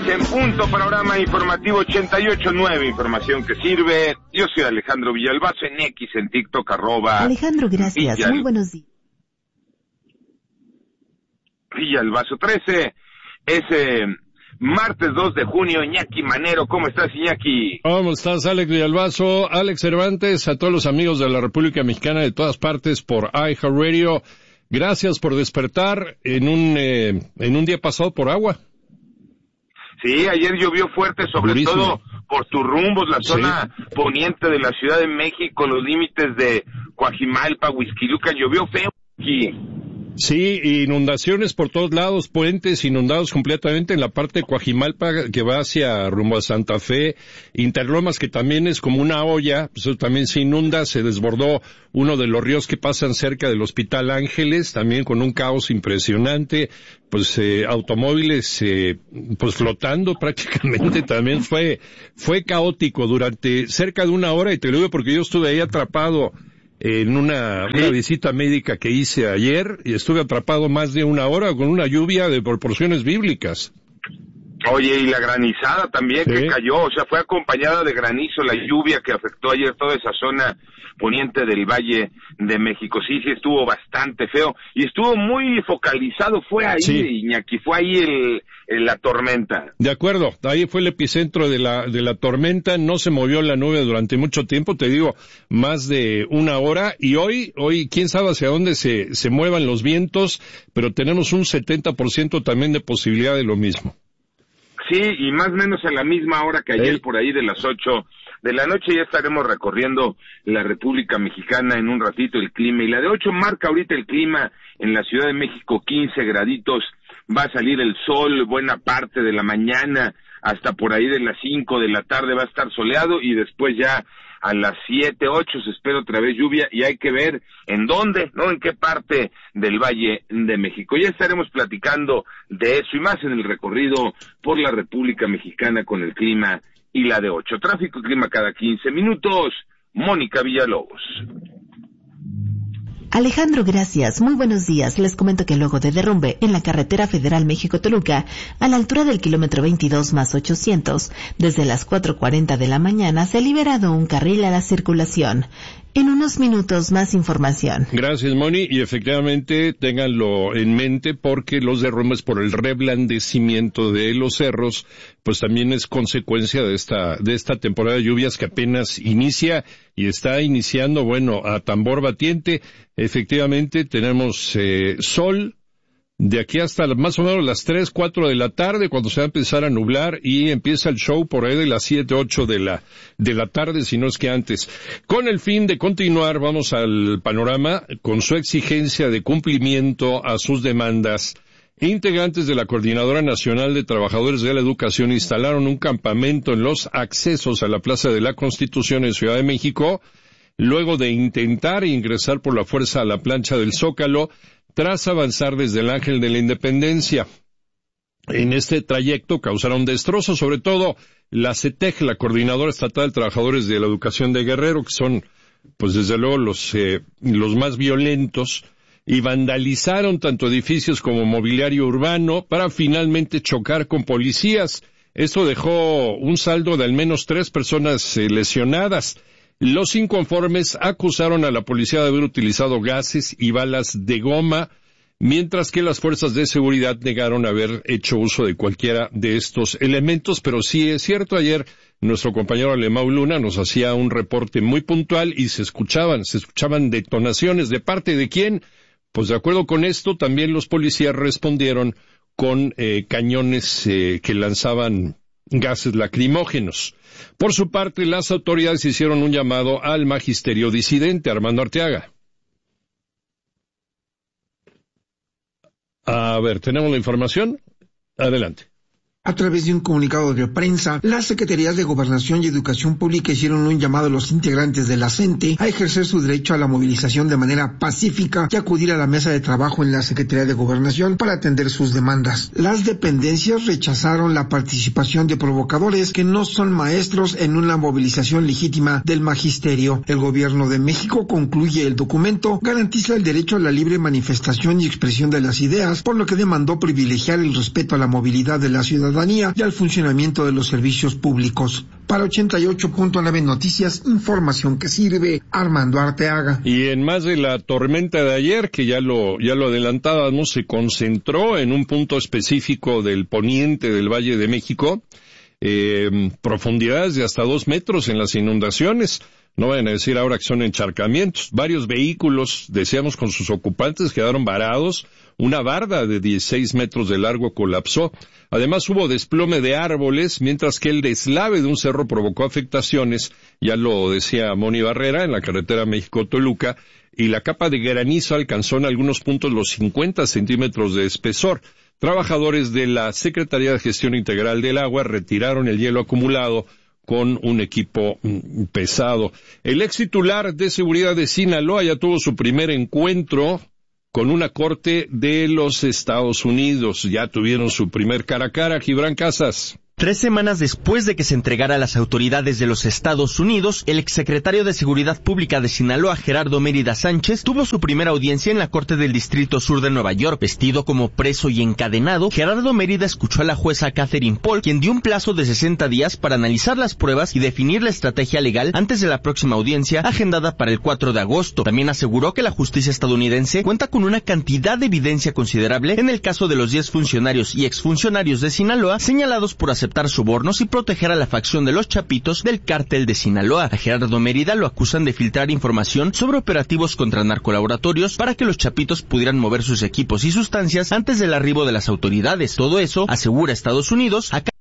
en punto, panorama informativo 88.9, información que sirve. Yo soy Alejandro Villalbazo, en X, en TikTok, Alejandro, gracias, muy buenos días. Villalbazo 13, martes 2 de junio, Iñaki Manero, ¿cómo estás, Iñaki? ¿Cómo estás, Alex Villalbazo? Alex Cervantes, a todos los amigos de la República Mexicana de todas partes por iHeartRadio, gracias por despertar en un día pasado por agua. Sí, ayer llovió fuerte, sobre durísimo. todo por tus rumbos, la zona poniente de la Ciudad de México, los límites de Coajimalpa, Huixquilucan, llovió feo aquí. Sí, inundaciones por todos lados, puentes inundados completamente en la parte de Coajimalpa que va hacia rumbo a Santa Fe, Interlomas que también es como una olla, pues eso también se inunda, se desbordó uno de los ríos que pasan cerca del Hospital Ángeles, también con un caos impresionante, pues automóviles pues flotando prácticamente, también fue caótico durante cerca de una hora, y te lo digo porque yo estuve ahí atrapado en una visita médica que hice ayer y estuve atrapado más de una hora con una lluvia de proporciones bíblicas. Oye, y la granizada también que cayó, o sea, fue acompañada de granizo la lluvia que afectó ayer toda esa zona poniente del Valle de México. Sí, estuvo bastante feo y estuvo muy focalizado, fue ahí, Iñaki, fue ahí la tormenta. De acuerdo, ahí fue el epicentro de la tormenta, no se movió la nube durante mucho tiempo, te digo, más de una hora, y hoy quién sabe hacia dónde se muevan los vientos, pero tenemos un 70% también de posibilidad de lo mismo. Sí, y más o menos a la misma hora que ayer, por ahí de las 8 de la noche, ya estaremos recorriendo la República Mexicana en un ratito el clima. Y la de 8 marca ahorita el clima en la Ciudad de México, 15 graditos, va a salir el sol buena parte de la mañana, hasta por ahí de las 5 de la tarde va a estar soleado, y después ya a las 7, 8 se espera otra vez lluvia, y hay que ver en dónde, ¿no? En qué parte del Valle de México. Ya estaremos platicando de eso y más en el recorrido por la República Mexicana con el clima y la de 8. Tráfico y clima cada 15 minutos. Mónica Villalobos. Alejandro, gracias. Muy buenos días. Les comento que luego de derrumbe en la carretera federal México-Toluca, a la altura del kilómetro 22 más 800, desde las 4:40 de la mañana se ha liberado un carril a la circulación. En unos minutos más información. Gracias, Moni, y efectivamente ténganlo en mente porque los derrumbes por el reblandecimiento de los cerros, pues también es consecuencia de esta temporada de lluvias que apenas inicia y está iniciando, bueno, a tambor batiente. Efectivamente tenemos sol de aquí hasta más o menos las 3, 4 de la tarde, cuando se va a empezar a nublar, y empieza el show por ahí de las 7, 8 de la tarde, si no es que antes. Con el fin de continuar, vamos al panorama, con su exigencia de cumplimiento a sus demandas. Integrantes de la Coordinadora Nacional de Trabajadores de la Educación instalaron un campamento en los accesos a la Plaza de la Constitución en Ciudad de México, luego de intentar ingresar por la fuerza a la plancha del Zócalo, tras avanzar desde el Ángel de la Independencia. En este trayecto causaron destrozos, sobre todo la CETEG, la Coordinadora Estatal de Trabajadores de la Educación de Guerrero, que son, pues desde luego, los más violentos, y vandalizaron tanto edificios como mobiliario urbano para finalmente chocar con policías. Esto dejó un saldo de al menos 3 personas lesionadas. Los inconformes acusaron a la policía de haber utilizado gases y balas de goma, mientras que las fuerzas de seguridad negaron haber hecho uso de cualquiera de estos elementos. Pero sí es cierto, ayer nuestro compañero Alemão Luna nos hacía un reporte muy puntual y se escuchaban detonaciones. ¿De parte de quién? Pues de acuerdo con esto, también los policías respondieron con cañones que lanzaban gases lacrimógenos. Por su parte, las autoridades hicieron un llamado al magisterio disidente. Armando Arteaga. A ver, ¿tenemos la información? Adelante. A través de un comunicado de prensa, las Secretarías de Gobernación y Educación Pública hicieron un llamado a los integrantes de la CENTE a ejercer su derecho a la movilización de manera pacífica y acudir a la mesa de trabajo en la Secretaría de Gobernación para atender sus demandas. Las dependencias rechazaron la participación de provocadores que no son maestros en una movilización legítima del magisterio. El Gobierno de México, concluye el documento, garantiza el derecho a la libre manifestación y expresión de las ideas, por lo que demandó privilegiar el respeto a la movilidad de la ciudadanía ciudadanía y al funcionamiento de los servicios públicos. Para 88.9 Noticias, información que sirve. Armando Arteaga. Y en más de la tormenta de ayer, que ya lo adelantábamos, se concentró en un punto específico del poniente del Valle de México, profundidades de hasta 2 metros en las inundaciones. No vayan a decir ahora que son encharcamientos. Varios vehículos, decíamos, con sus ocupantes quedaron varados. Una barda de 16 metros de largo colapsó. Además hubo desplome de árboles, mientras que el deslave de un cerro provocó afectaciones, ya lo decía Moni Barrera, en la carretera México-Toluca, y la capa de granizo alcanzó en algunos puntos los 50 centímetros de espesor. Trabajadores de la Secretaría de Gestión Integral del Agua retiraron el hielo acumulado con un equipo pesado. El ex titular de seguridad de Sinaloa ya tuvo su primer encuentro con una corte de los Estados Unidos. Ya tuvieron su primer cara a cara. Gibran Casas. 3 semanas después de que se entregara a las autoridades de los Estados Unidos, el exsecretario de Seguridad Pública de Sinaloa, Gerardo Mérida Sánchez, tuvo su primera audiencia en la Corte del Distrito Sur de Nueva York. Vestido como preso y encadenado, Gerardo Mérida escuchó a la jueza Catherine Paul, quien dio un plazo de 60 días para analizar las pruebas y definir la estrategia legal antes de la próxima audiencia, agendada para el 4 de agosto. También aseguró que la justicia estadounidense cuenta con una cantidad de evidencia considerable en el caso de los 10 funcionarios y exfuncionarios de Sinaloa señalados por aceptar sobornos y proteger a la facción de los Chapitos del cártel de Sinaloa. A Gerardo Mérida lo acusan de filtrar información sobre operativos contra narcolaboratorios para que los Chapitos pudieran mover sus equipos y sustancias antes del arribo de las autoridades. Todo eso, asegura Estados Unidos, a